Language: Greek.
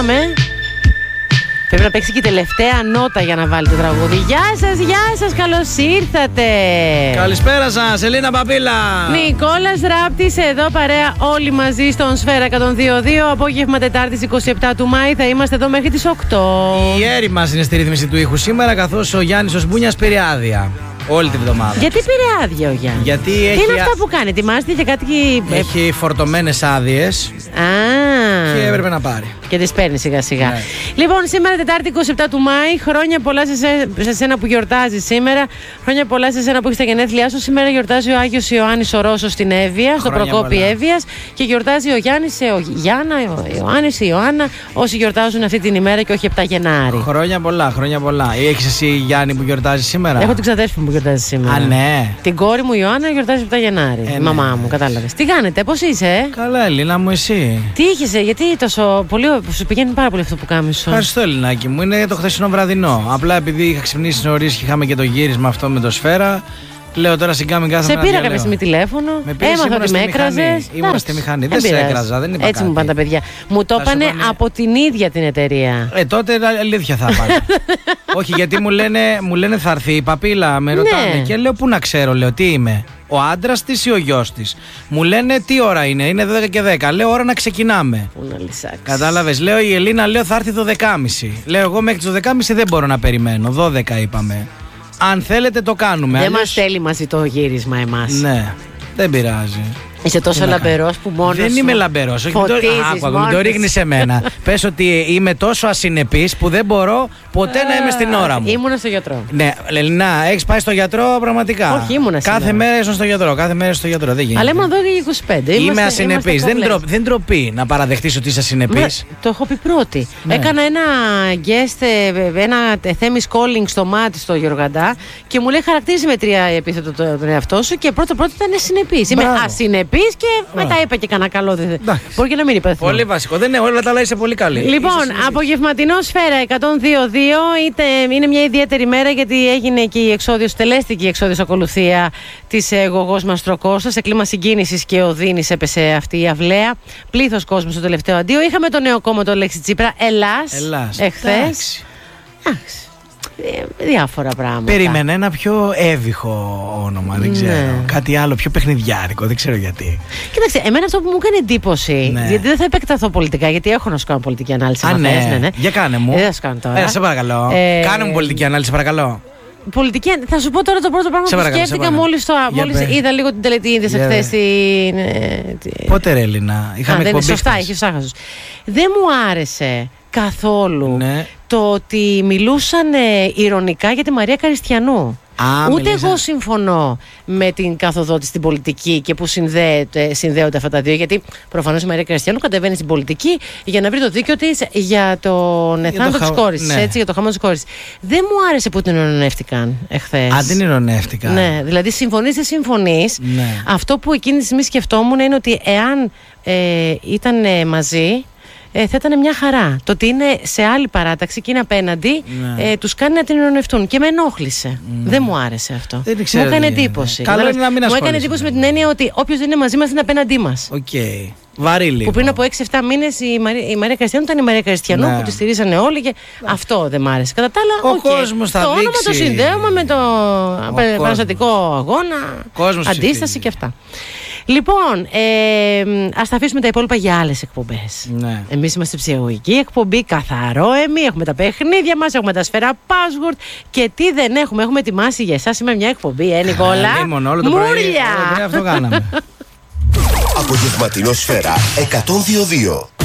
Πρέπει να παίξει και η τελευταία νότα για να βάλει το τραγούδι. Γεια σας, καλώς ήρθατε. Καλησπέρα σας, Ελίνα Παπίλα. Νικόλας Ράπτης εδώ, παρέα όλοι μαζί στον Σφαίρα 102.2. Απόγευμα Τετάρτης 27 του Μάη θα είμαστε εδώ μέχρι τις 8. Η Έρη μας είναι στη ρύθμιση του ήχου σήμερα, καθώς ο Γιάννης ο Σμπούνιας πήρε άδεια όλη τη βδομάδα. Γιατί πήρε άδεια ο Γιάννης? Γιατί τι είναι αυτά που κάνει, ετοιμάστηκε για κάτι? Έχει φορτωμένες άδειες και έπρεπε να πάρει. Και τις παίρνει σιγά σιγά. Ναι. Λοιπόν, σήμερα Τετάρτη 27 του Μάη. Χρόνια πολλά σε σένα που γιορτάζει σήμερα. Χρόνια πολλά σε σένα που έχει τα γενέθλιά σου. Σήμερα γιορτάζει ο Άγιος Ιωάννης ο Ρώσος στην Εύβοια, στο Προκόπη Εύβοιας. Και γιορτάζει ο Γιάννης, ο Γιάννα, ο Ιωάννης, η Ιωάννα. Όσοι γιορτάζουν αυτή την ημέρα και όχι 7 Γενάρη. Χρόνια πολλά, χρόνια πολλά. Έχεις εσύ, Γιάννη, που γιορτάζει σήμερα? Έχω την ξαδέρφη μου που γιορτάζει σήμερα. Α, ναι. Την κόρη μου η Ιωάννα γιορτάζει 7 Γενάρη. Η μαμά μου, κατάλαβες. Τι κάνετε, πώς είσαι? Καλά, Ελίνα μου, εσύ? Τι είχες, γιατί τόσο πολύ. Σου πηγαίνει πάρα πολύ αυτό που κάνεις. Ευχαριστώ, Ελληνάκι μου. Είναι το χθεσινό βραδινό. Απλά επειδή είχα ξυπνήσει νωρίς και είχαμε και το γύρισμα αυτό με το Σφαίρα, λέω τώρα συγκάμε κάθε μέρα. Σε πήρα κάποια στιγμή τηλέφωνο. Έμαθα ότι με έκραζες. Ήμουν στη μηχανή. Δεν σε έκραζα, δεν είπα. Έτσι μου πάνε τα παιδιά. Μου το είπανε από την ίδια την εταιρεία. Τότε αλήθεια θα πάνε. Όχι, γιατί μου λένε θα έρθει η Παπίλα, με ρωτάνε. Και λέω πού να ξέρω, λέω τι είμαι. Ο άντρας της ή ο γιος της? Μου λένε τι ώρα είναι 12 και 10. Λέω ώρα να ξεκινάμε. Πού να λυσάξει. Κατάλαβες, λέω η Ελίνα, λέω θα έρθει το 10.30. Λέω εγώ μέχρι το 10.30 δεν μπορώ να περιμένω. 12 είπαμε. Αν θέλετε το κάνουμε. Δεν μας θέλει μαζί το γύρισμα εμάς. Ναι, δεν πειράζει. Είσαι τόσο λαμπερός που μόνος δεν σου. είμαι λαμπερός. Όχι, μην το ρίχνεις σε μένα. Πες ότι είμαι τόσο ασυνεπής που δεν μπορώ ποτέ να είμαι στην ώρα μου. Ήμουνα στο γιατρό. Ναι, Ελίνα, έχεις πάει στο γιατρό πραγματικά? Όχι, ήμουνα σήμερα. Κάθε μέρα ήσουν στο γιατρό. Κάθε μέρα στο γιατρό. Δεν γίνεται. Αλλά είμαι εδώ για 25. Είμαι ασυνεπής. Δεν ντροπή να παραδεχτείς ότι είσαι ασυνεπής. Το έχω πει πρώτη. Ναι. Έκανα ένα guest, ένα θέμης calling στο μάτι στο Γιωργαντά και μου λέει χαρακτήριζε με 3 επίθετο τον εαυτό σου και πρώτο ήταν συνεπής. Είμαι ασυνεπής και μετά είπα και κανένα καλό. Μπορεί και να μην είπα. Πολύ βασικό. Δεν είναι όλα τα άλλα, είσαι πολύ καλή. Λοιπόν, απογευματινό Σφαίρα 102.2 είναι μια ιδιαίτερη μέρα γιατί έγινε και η εξόδιος, τελέστηκε η εξόδιος ακολουθία της γογός Μαστροκώστα. Σε κλίμα συγκίνησης και οδύνης έπεσε αυτή η αυλαία. Πλήθος κόσμου στο τελευταίο αντίο. Είχαμε το νέο κόμμα το Λέξη Τσίπρα, Ελλάς, εχθές. Διάφορα πράγματα. Περίμενε ένα πιο έβυχο όνομα, δεν ξέρω. Κάτι άλλο, πιο παιχνιδιάρικο, δεν ξέρω γιατί. Κοίταξε, εμένα αυτό που μου έκανε εντύπωση. Γιατί δεν θα επεκταθώ πολιτικά, γιατί έχω να σου κάνω πολιτική ανάλυση. Ναι. Για κάνε μου. Δεν θα σου κάνω τώρα. Σε παρακαλώ. Κάνε μου πολιτική ανάλυση, παρακαλώ. Πολιτική, θα σου πω τώρα το πρώτο πράγμα που σκέφτηκα μόλις είδα λίγο την τελετή. Είδες εχθές την. Πότε ρε Έλληνα, είχαμε εκπομπή. Σωστά, είχε σάχασος. Δεν μου άρεσε καθόλου το ότι μιλούσαν ηρωνικά για τη Μαρία Καριστιανού. Ούτε εγώ συμφωνώ με την καθοδό της στην πολιτική και που συνδέονται αυτά τα δύο. Γιατί προφανώς η Μαρία Καριστιανού κατεβαίνει στην πολιτική για να βρει το δίκιο της για τον θάνατο της κόρης. Για το χαμό της κόρης. Δεν μου άρεσε που την ειρωνεύτηκαν εχθές. Αν την ειρωνεύτηκαν. Ναι, δηλαδή συμφωνείς, δεν συμφωνείς. Αυτό που εκείνη τη στιγμή σκεφτόμουν είναι ότι εάν ήταν μαζί. Θα ήταν μια χαρά. Το ότι είναι σε άλλη παράταξη και είναι απέναντι, τους κάνει να την ειρωνευτούν. Και με ενόχλησε. Δεν μου άρεσε αυτό. Μου έκανε εντύπωση. Μου έκανε εντύπωση με την έννοια ότι όποιος δεν είναι μαζί μας είναι απέναντί μας. Βαρύ λίγο. Που πριν από 6-7 μήνες η Μαρία Καριστιανού ήταν η Μαρία Καριστιανού που τη στηρίζανε όλοι και αυτό δεν μ' άρεσε. Κατά τα άλλα, ο κόσμος θα το δείξει. όνομα το συνδέωμα με το παραστατικό αγώνα, αντίσταση και αυτά. Λοιπόν, ας τα αφήσουμε τα υπόλοιπα για άλλες εκπομπές. Εμείς είμαστε ψυχολογική εκπομπή, καθαρό έχουμε τα παιχνίδια μας, έχουμε τα Σφαίρα Password και τι δεν έχουμε. Έχουμε ετοιμάσει για εσάς σήμερα μια εκπομπή, Νικόλα. Μούρλια! Αυτό κάναμε. Απογευματινό Σφαίρα 102.2.